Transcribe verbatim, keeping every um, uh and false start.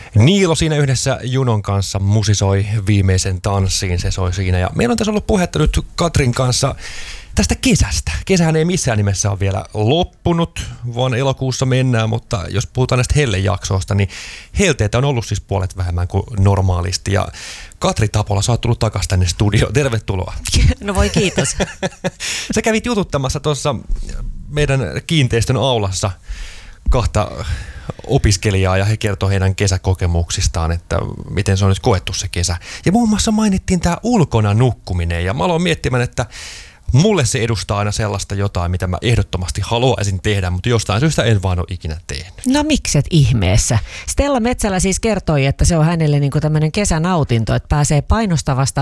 Niilo siinä yhdessä Junon kanssa musisoi viimeisen tanssiin, se soi siinä. Ja meillä on tässä ollut puhetta nyt Katrin kanssa tästä kesästä. Kesähän ei missään nimessä ole vielä loppunut, vaan elokuussa mennään, mutta jos puhutaan näistä hellejaksoista, niin helteitä on ollut siis puolet vähemmän kuin normaalisti. Ja Katri Tapola, sä oot tullut takaisin tänne studioon. Tervetuloa. No voi kiitos. Sä kävit jututtamassa tuossa meidän kiinteistön aulassa kahta opiskelijaa ja he kertoo heidän kesäkokemuksistaan, että miten se on nyt koettu se kesä. Ja muun muassa mainittiin tämä ulkona nukkuminen ja mä aloin miettimään, että mulle se edustaa aina sellaista jotain, mitä mä ehdottomasti haluaisin tehdä, mutta jostain syystä en vaan ole ikinä tehnyt. No mikset ihmeessä? Stella Metsälä siis kertoi, että se on hänelle niin kuin tämmöinen kesänautinto, että pääsee painostavasta